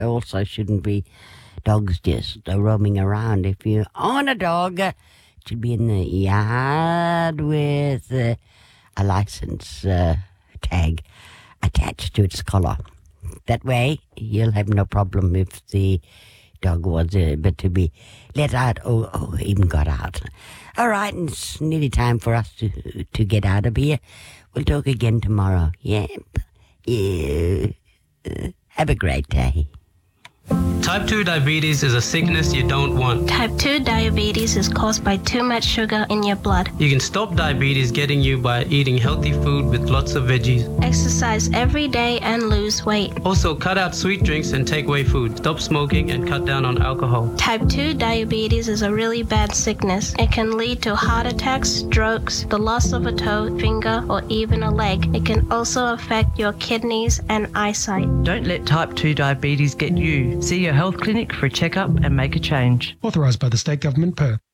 also shouldn't be dogs just roaming around. If you own a dog, it should be in the yard with a license tag attached to its collar. That way, you'll have no problem if the dog was but to be let out or even got out. All right, and it's nearly time for us to get out of here. We'll talk again tomorrow. Yep. Yeah. Have a great day. Type 2 diabetes is a sickness you don't want. Type 2 diabetes is caused by too much sugar in your blood. You can stop diabetes getting you by eating healthy food with lots of veggies. Exercise every day and lose weight. Also, cut out sweet drinks and take away food. Stop smoking and cut down on alcohol. Type 2 diabetes is a really bad sickness. It can lead to heart attacks, strokes, the loss of a toe, finger, or even a leg. It can also affect your kidneys and eyesight. Don't let type 2 diabetes get you. See your health clinic for a checkup and make a change. Authorised by the State Government, Perth.